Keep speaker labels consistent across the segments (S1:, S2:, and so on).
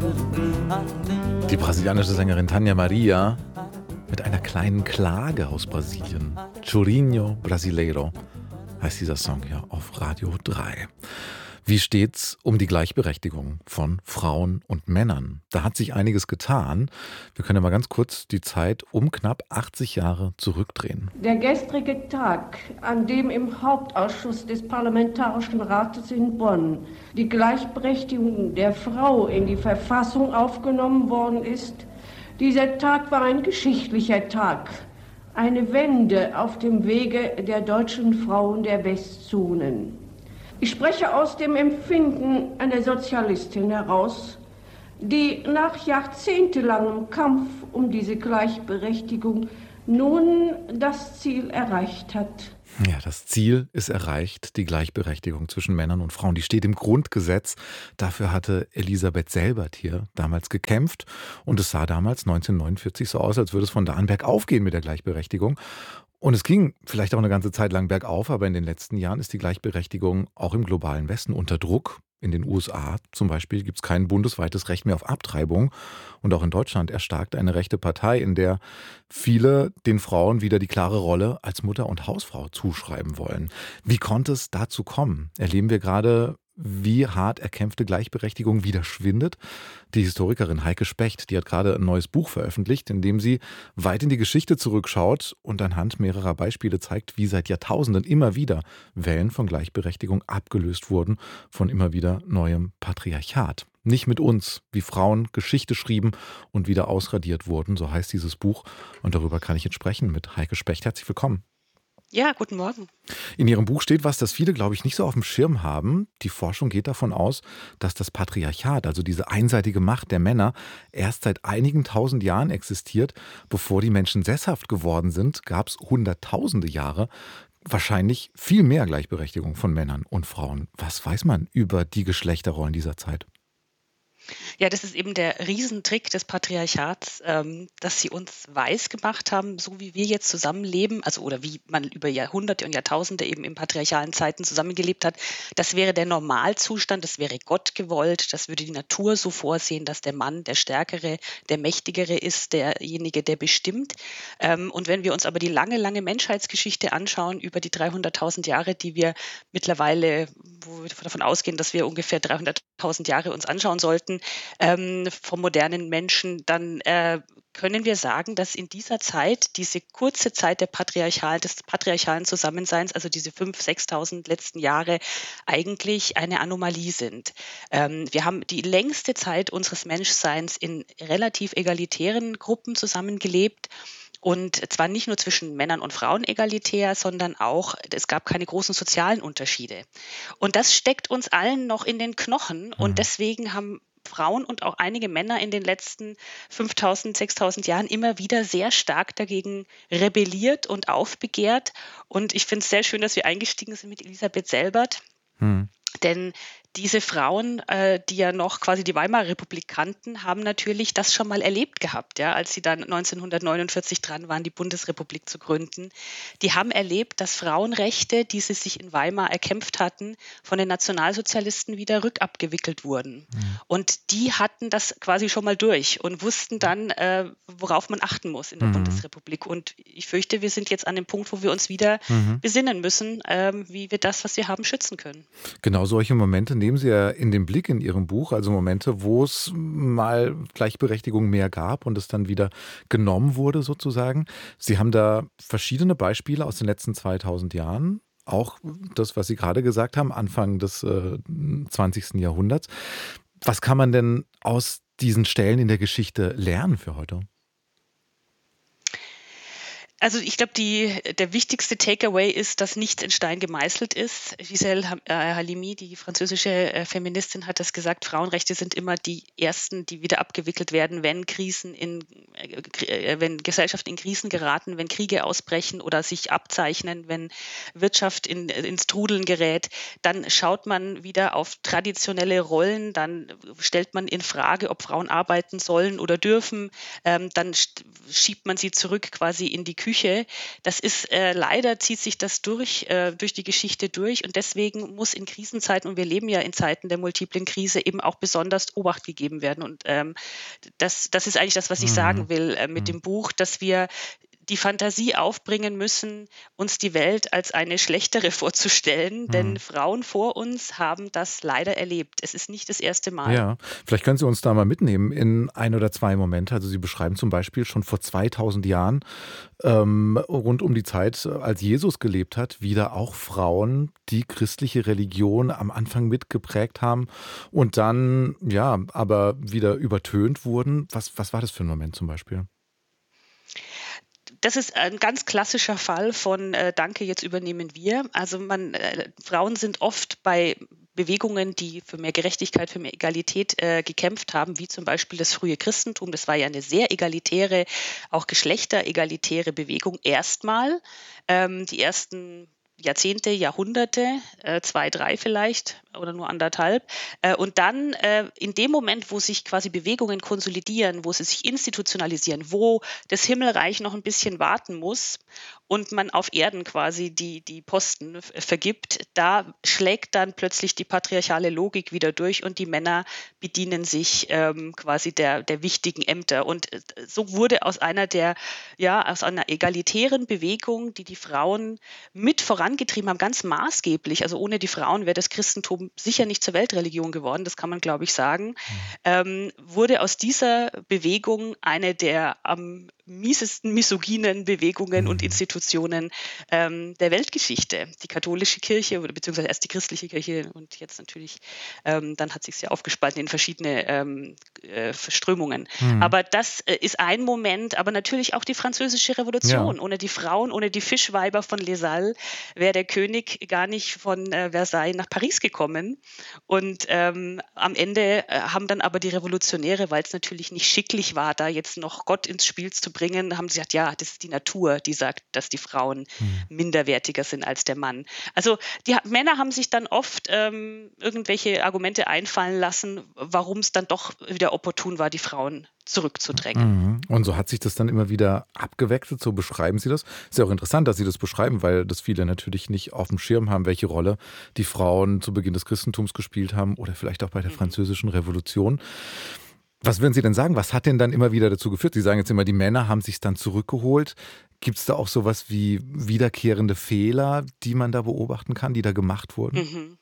S1: Die brasilianische Sängerin Tanja Maria mit einer kleinen Klage aus Brasilien. Chorinho Brasileiro heißt dieser Song hier auf Radio 3. Wie steht's um die Gleichberechtigung von Frauen und Männern? Da hat sich einiges getan. Wir können ja mal ganz kurz die Zeit um knapp 80 Jahre zurückdrehen.
S2: Der gestrige Tag, an dem im Hauptausschuss des Parlamentarischen Rates in Bonn die Gleichberechtigung der Frau in die Verfassung aufgenommen worden ist, dieser Tag war ein geschichtlicher Tag, eine Wende auf dem Wege der deutschen Frauen der Westzonen. Ich spreche aus dem Empfinden einer Sozialistin heraus, die nach jahrzehntelangem Kampf um diese Gleichberechtigung nun das Ziel erreicht hat.
S1: Ja, das Ziel ist erreicht, die Gleichberechtigung zwischen Männern und Frauen. Die steht im Grundgesetz. Dafür hatte Elisabeth Selbert hier damals gekämpft. Und es sah damals 1949 so aus, als würde es von da an bergauf gehen mit der Gleichberechtigung. Und es ging vielleicht auch eine ganze Zeit lang bergauf, aber in den letzten Jahren ist die Gleichberechtigung auch im globalen Westen unter Druck. In den USA zum Beispiel gibt es kein bundesweites Recht mehr auf Abtreibung. Und auch in Deutschland erstarkt eine rechte Partei, in der viele den Frauen wieder die klare Rolle als Mutter und Hausfrau zuschreiben wollen. Wie konnte es dazu kommen? Erleben wir gerade, wie hart erkämpfte Gleichberechtigung wieder schwindet? Die Historikerin Heike Specht, die hat gerade ein neues Buch veröffentlicht, in dem sie weit in die Geschichte zurückschaut und anhand mehrerer Beispiele zeigt, wie seit Jahrtausenden immer wieder Wellen von Gleichberechtigung abgelöst wurden von immer wieder neuem Patriarchat. Nicht mit uns, wie Frauen Geschichte schrieben und wieder ausradiert wurden, so heißt dieses Buch. Und darüber kann ich jetzt sprechen mit Heike Specht. Herzlich willkommen.
S3: Ja, guten Morgen.
S1: In Ihrem Buch steht was, das viele, glaube ich, nicht so auf dem Schirm haben. Die Forschung geht davon aus, dass das Patriarchat, also diese einseitige Macht der Männer, erst seit einigen tausend Jahren existiert. Bevor die Menschen sesshaft geworden sind, gab es hunderttausende Jahre wahrscheinlich viel mehr Gleichberechtigung von Männern und Frauen. Was weiß man über die Geschlechterrollen dieser Zeit?
S3: Ja, das ist eben der Riesentrick des Patriarchats, dass sie uns weiß gemacht haben, so wie wir jetzt zusammenleben, also oder wie man über Jahrhunderte und Jahrtausende eben in patriarchalen Zeiten zusammengelebt hat. Das wäre der Normalzustand, das wäre Gott gewollt, das würde die Natur so vorsehen, dass der Mann der Stärkere, der Mächtigere ist, derjenige, der bestimmt. Und wenn wir uns aber die lange, lange Menschheitsgeschichte anschauen, über die 300.000 Jahre, die wir mittlerweile, wo wir davon ausgehen, dass wir ungefähr 300.000 Jahre uns anschauen sollten, vom modernen Menschen, dann können wir sagen, dass in dieser Zeit, diese kurze Zeit des patriarchalen Zusammenseins, also diese 5.000, 6.000 letzten Jahre, eigentlich eine Anomalie sind. Wir haben die längste Zeit unseres Menschseins in relativ egalitären Gruppen zusammengelebt. Und zwar nicht nur zwischen Männern und Frauen egalitär, sondern auch, es gab keine großen sozialen Unterschiede. Und das steckt uns allen noch in den Knochen. Und deswegen haben Frauen und auch einige Männer in den letzten 5.000, 6.000 Jahren immer wieder sehr stark dagegen rebelliert und aufbegehrt. Und ich finde es sehr schön, dass wir eingestiegen sind mit Elisabeth Selbert. Denn diese Frauen, die ja noch quasi die Weimarer Republik kannten, haben natürlich das schon mal erlebt gehabt, ja, als sie dann 1949 dran waren, die Bundesrepublik zu gründen. Die haben erlebt, dass Frauenrechte, die sie sich in Weimar erkämpft hatten, von den Nationalsozialisten wieder rückabgewickelt wurden. Und die hatten das quasi schon mal durch und wussten dann, worauf man achten muss in der Bundesrepublik. Und ich fürchte, wir sind jetzt an dem Punkt, wo wir uns wieder besinnen müssen, wie wir das, was wir haben, schützen können.
S1: Genau solche Momente nehmen Sie ja in den Blick in Ihrem Buch, also Momente, wo es mal Gleichberechtigung mehr gab und es dann wieder genommen wurde sozusagen. Sie haben da verschiedene Beispiele aus den letzten 2000 Jahren, auch das, was Sie gerade gesagt haben, Anfang des 20. Jahrhunderts. Was kann man denn aus diesen Stellen in der Geschichte lernen für heute?
S3: Also ich glaube, der wichtigste Takeaway ist, dass nichts in Stein gemeißelt ist. Gisèle Halimi, die französische Feministin, hat das gesagt, Frauenrechte sind immer die ersten, die wieder abgewickelt werden, wenn wenn Gesellschaften in Krisen geraten, wenn Kriege ausbrechen oder sich abzeichnen, wenn Wirtschaft ins Trudeln gerät, dann schaut man wieder auf traditionelle Rollen, dann stellt man in Frage, ob Frauen arbeiten sollen oder dürfen, dann schiebt man sie zurück quasi in die Küche Küche. Das ist leider zieht sich das durch die Geschichte durch und deswegen muss in Krisenzeiten, und wir leben ja in Zeiten der multiplen Krise, eben auch besonders Obacht gegeben werden. Und das ist eigentlich das, was ich sagen will mit dem Buch, dass wir die Fantasie aufbringen müssen, uns die Welt als eine schlechtere vorzustellen, denn Frauen vor uns haben das leider erlebt. Es ist nicht das erste Mal.
S1: Ja, vielleicht können Sie uns da mal mitnehmen in ein oder zwei Momente. Also Sie beschreiben zum Beispiel schon vor 2000 Jahren, rund um die Zeit, als Jesus gelebt hat, wieder auch Frauen, die christliche Religion am Anfang mitgeprägt haben und dann, ja, aber wieder übertönt wurden. Was war das für ein Moment zum Beispiel?
S3: Das ist ein ganz klassischer Fall von Danke, jetzt übernehmen wir. Also Frauen sind oft bei Bewegungen, die für mehr Gerechtigkeit, für mehr Egalität gekämpft haben, wie zum Beispiel das frühe Christentum. Das war ja eine sehr egalitäre, auch geschlechteregalitäre Bewegung erstmal. Die ersten Jahrzehnte, Jahrhunderte, 2, 3 vielleicht oder nur anderthalb. Und dann in dem Moment, wo sich quasi Bewegungen konsolidieren, wo sie sich institutionalisieren, wo das Himmelreich noch ein bisschen warten muss und man auf Erden quasi die Posten vergibt, da schlägt dann plötzlich die patriarchale Logik wieder durch und die Männer bedienen sich quasi der wichtigen Ämter. Und so wurde aus einer egalitären Bewegung, die Frauen mit vorangetrieben haben, ganz maßgeblich, also ohne die Frauen wäre das Christentum sicher nicht zur Weltreligion geworden, das kann man, glaube ich, sagen, wurde aus dieser Bewegung eine der am miesesten misogynen Bewegungen und Institutionen der Weltgeschichte. Die katholische Kirche oder beziehungsweise erst die christliche Kirche und jetzt natürlich, dann hat sich ja aufgespalten in verschiedene Strömungen. Aber das ist ein Moment, aber natürlich auch die Französische Revolution. Ja. Ohne die Frauen, ohne die Fischweiber von Les Salles wäre der König gar nicht von Versailles nach Paris gekommen. Und am Ende haben dann aber die Revolutionäre, weil es natürlich nicht schicklich war, da jetzt noch Gott ins Spiel zu bringen, haben sie gesagt, ja, das ist die Natur, die sagt, dass die Frauen minderwertiger sind als der Mann. Also die Männer haben sich dann oft irgendwelche Argumente einfallen lassen, warum es dann doch wieder opportun war, die Frauen zurückzudrängen.
S1: Und so hat sich das dann immer wieder abgewechselt, so beschreiben Sie das. Ist ja auch interessant, dass Sie das beschreiben, weil das viele natürlich nicht auf dem Schirm haben, welche Rolle die Frauen zu Beginn des Christentums gespielt haben oder vielleicht auch bei der Französischen Revolution. Was würden Sie denn sagen? Was hat denn dann immer wieder dazu geführt? Sie sagen jetzt immer, die Männer haben sich dann zurückgeholt. Gibt es da auch sowas wie wiederkehrende Fehler, die man da beobachten kann, die da gemacht wurden?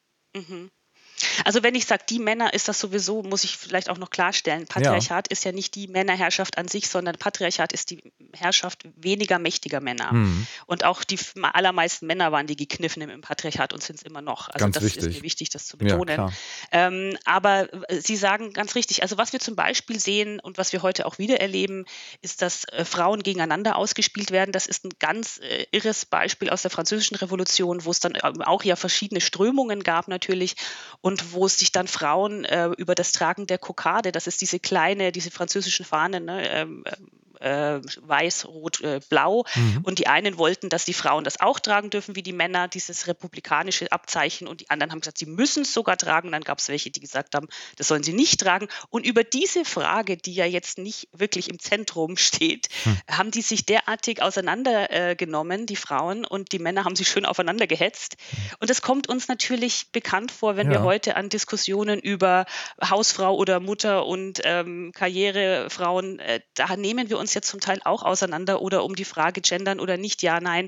S3: Also wenn ich sage, die Männer, ist das sowieso, muss ich vielleicht auch noch klarstellen, Patriarchat ist ja nicht die Männerherrschaft an sich, sondern Patriarchat ist die Herrschaft weniger mächtiger Männer. Und auch die allermeisten Männer waren die Gekniffenen im Patriarchat und sind es immer noch. Also
S1: ganz
S3: das
S1: wichtig.
S3: Ist mir wichtig, das zu betonen.
S1: Ja,
S3: aber Sie sagen ganz richtig, also was wir zum Beispiel sehen und was wir heute auch wieder erleben, ist, dass Frauen gegeneinander ausgespielt werden. Das ist ein ganz irres Beispiel aus der Französischen Revolution, wo es dann auch ja verschiedene Strömungen gab natürlich und wo sich dann Frauen über das Tragen der Kokade, das ist diese französischen Fahnen, ne, weiß, rot, blau. Und die einen wollten, dass die Frauen das auch tragen dürfen wie die Männer, dieses republikanische Abzeichen. Und die anderen haben gesagt, sie müssen es sogar tragen. Und dann gab es welche, die gesagt haben, das sollen sie nicht tragen. Und über diese Frage, die ja jetzt nicht wirklich im Zentrum steht, haben die sich derartig auseinandergenommen, die Frauen. Und die Männer haben sich schön aufeinander gehetzt. Und das kommt uns natürlich bekannt vor, wenn wir heute an Diskussionen über Hausfrau oder Mutter und Karrierefrauen, da nehmen wir uns jetzt zum Teil auch auseinander oder um die Frage gendern oder nicht, ja, nein.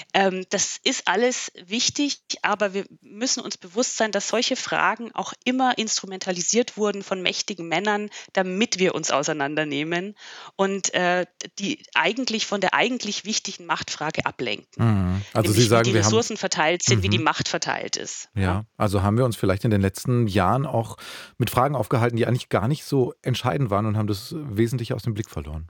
S3: Das ist alles wichtig, aber wir müssen uns bewusst sein, dass solche Fragen auch immer instrumentalisiert wurden von mächtigen Männern, damit wir uns auseinandernehmen und die eigentlich von der eigentlich wichtigen Machtfrage ablenken.
S1: Also
S3: nämlich,
S1: Sie sagen,
S3: wie die Ressourcen verteilt sind, wie die Macht verteilt ist.
S1: Ja, also haben wir uns vielleicht in den letzten Jahren auch mit Fragen aufgehalten, die eigentlich gar nicht so entscheidend waren und haben das Wesentliche aus dem Blick verloren.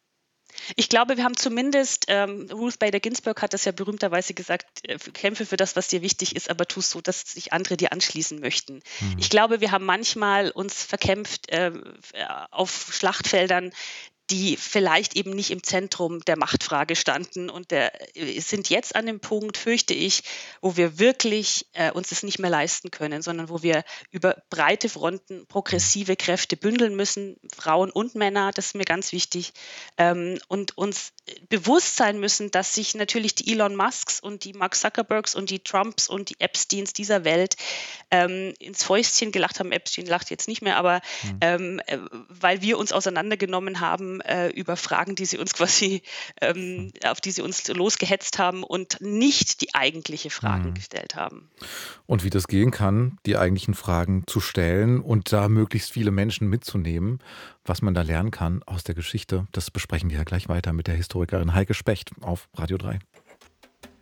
S3: Ich glaube, wir haben zumindest, Ruth Bader Ginsburg hat das ja berühmterweise gesagt, kämpfe für das, was dir wichtig ist, aber tust so, dass sich andere dir anschließen möchten. Ich glaube, wir haben manchmal uns verkämpft auf Schlachtfeldern, die vielleicht eben nicht im Zentrum der Machtfrage standen und sind jetzt an dem Punkt, fürchte ich, wo wir wirklich uns das nicht mehr leisten können, sondern wo wir über breite Fronten progressive Kräfte bündeln müssen, Frauen und Männer, das ist mir ganz wichtig, und uns bewusst sein müssen, dass sich natürlich die Elon Musks und die Mark Zuckerbergs und die Trumps und die Epsteins dieser Welt ins Fäustchen gelacht haben. Epstein lacht jetzt nicht mehr, aber weil wir uns auseinandergenommen haben über Fragen, die sie uns quasi, auf die sie uns losgehetzt haben und nicht die eigentliche Fragen gestellt haben.
S1: Und wie das gehen kann, die eigentlichen Fragen zu stellen und da möglichst viele Menschen mitzunehmen, was man da lernen kann aus der Geschichte, das besprechen wir ja gleich weiter mit der Historikerin Heike Specht auf Radio 3.